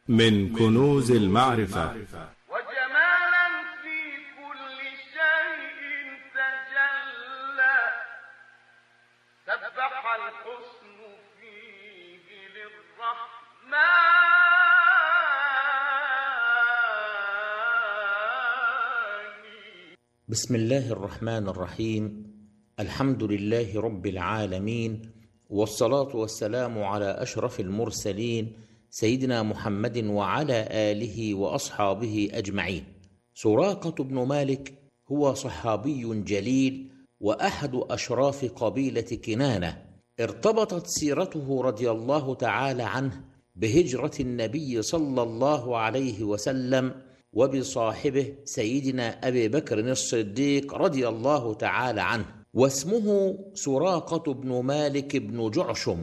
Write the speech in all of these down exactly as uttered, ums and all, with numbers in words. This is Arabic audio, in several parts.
من كنوز المعرفة. وجمالا في كل شيء تجلى، سبح الحسن فيه للرحمن. بسم الله الرحمن الرحيم. الحمد لله رب العالمين، والصلاة والسلام على أشرف المرسلين سيدنا محمد وعلى آله وأصحابه أجمعين. سراقة بن مالك هو صحابي جليل وأحد أشراف قبيلة كنانة، ارتبطت سيرته رضي الله تعالى عنه بهجرة النبي صلى الله عليه وسلم وبصاحبه سيدنا أبي بكر الصديق رضي الله تعالى عنه، واسمه سراقة بن مالك بن جعشم،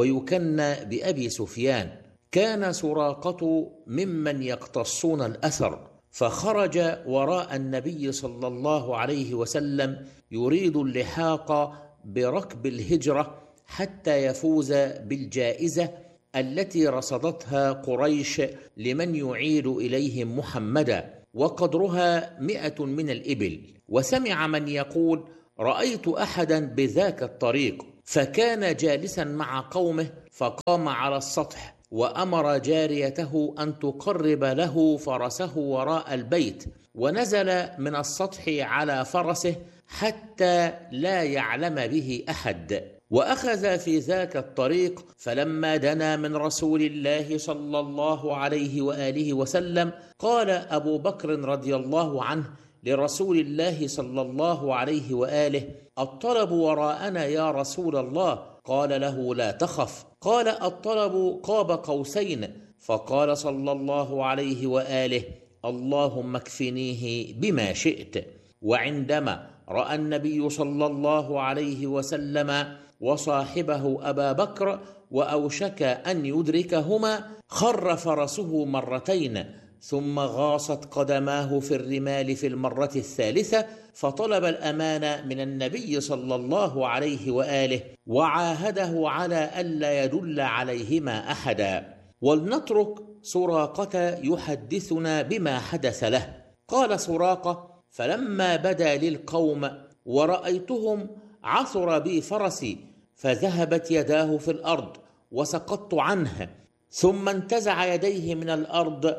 ويكنى بأبي سفيان. كان سراقة ممن يقتصون الأثر، فخرج وراء النبي صلى الله عليه وسلم يريد اللحاق بركب الهجرة حتى يفوز بالجائزة التي رصدتها قريش لمن يعيد إليهم محمدا، وقدرها مئة من الإبل. وسمع من يقول: رأيت أحدا بذاك الطريق، فكان جالسا مع قومه، فقام على السطح وأمر جاريته أن تقرب له فرسه وراء البيت، ونزل من السطح على فرسه حتى لا يعلم به أحد، وأخذ في ذاك الطريق. فلما دنا من رسول الله صلى الله عليه وآله وسلم، قال أبو بكر رضي الله عنه لرسول الله صلى الله عليه وآله: الطلب وراءنا يا رسول الله. قال له: لا تخف. قال: الطلب قاب قوسين. فقال صلى الله عليه وآله: اللهم اكفنيه بما شئت. وعندما رأى النبي صلى الله عليه وسلم وصاحبه أبا بكر وأوشك أن يدركهما، خر فرسه مرتين، ثم غاصت قدماه في الرمال في المرة الثالثة، فطلب الأمان من النبي صلى الله عليه وآله، وعاهده على ألا يدل عليهما أحدا. ولنترك سراقة يحدثنا بما حدث له. قال سراقة: فلما بدا للقوم ورأيتهم عثر بي فرسي، فذهبت يداه في الأرض وسقطت عنه، ثم انتزع يديه من الأرض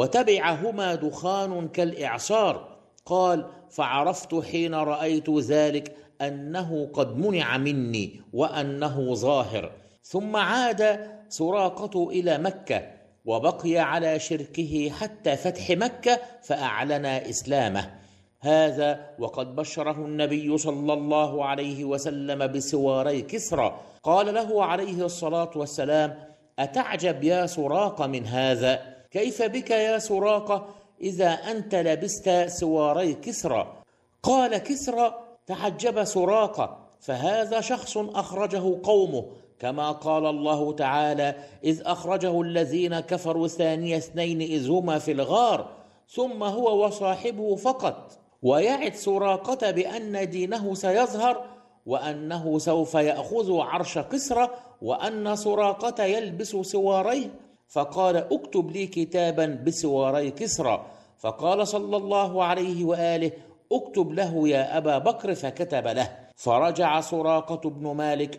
وتبعهما دخان كالإعصار. قال: فعرفت حين رأيت ذلك أنه قد منع مني وأنه ظاهر. ثم عاد سراقة إلى مكة، وبقي على شركه حتى فتح مكة، فأعلن إسلامه. هذا وقد بشره النبي صلى الله عليه وسلم بسواري كسرى. قال له عليه الصلاة والسلام: أتعجب يا سراقة من هذا؟ كيف بك يا سراقة إذا أنت لبست سواري كسرى؟ قال كسرى: تعجب سراقة، فهذا شخص أخرجه قومه، كما قال الله تعالى: إذ أخرجه الذين كفروا ثاني اثنين إذ هما في الغار ثم هو وصاحبه فقط. ويعد سراقة بأن دينه سيظهر، وأنه سوف يأخذ عرش كسرى، وأن سراقة يلبس سواريه. فقال: اكتب لي كتابا بسواري كسرى. فقال صلى الله عليه وآله: اكتب له يا أبا بكر. فكتب له. فرجع سراقة بن مالك،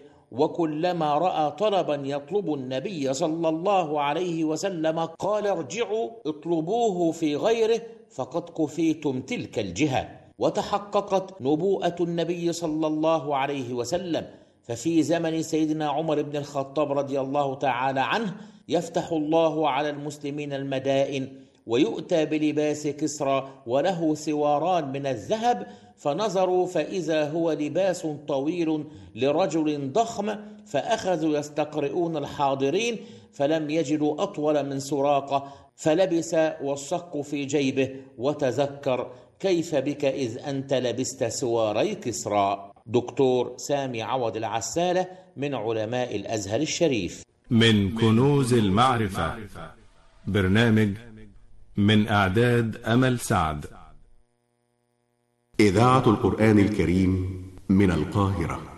وكلما رأى طلبا يطلب النبي صلى الله عليه وسلم قال: ارجعوا اطلبوه في غيره فقد كفيتم تلك الجهة. وتحققت نبوءة النبي صلى الله عليه وسلم، ففي زمن سيدنا عمر بن الخطاب رضي الله تعالى عنه يفتح الله على المسلمين المدائن، ويؤتى بلباس كسرى وله سواران من الذهب، فنظروا فإذا هو لباس طويل لرجل ضخم، فأخذوا يستقرئون الحاضرين، فلم يجدوا أطول من سراقة، فلبس والصك في جيبه، وتذكر: كيف بك إذ أنت لبست سواري كسرى. دكتور سامي عوض العسالة من علماء الأزهر الشريف. من كنوز المعرفة، برنامج من إعداد أمل سعد. إذاعة القرآن الكريم من القاهرة.